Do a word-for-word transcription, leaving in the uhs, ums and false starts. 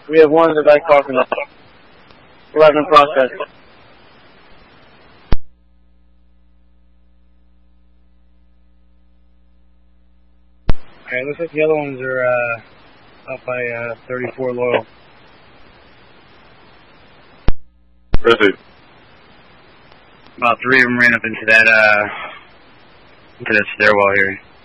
We have one in the back parking lot. eleven in process. Okay, looks like the other ones are uh, up by uh, thirty-four Loyal. Proceed. About three of them ran up into that, uh, into that stairwell here.